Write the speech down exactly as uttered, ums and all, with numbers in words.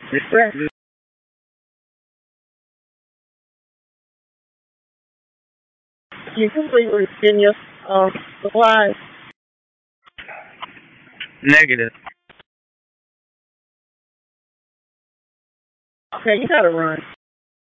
Distracted. You completely in your um supplies. Negative. Okay, you gotta run.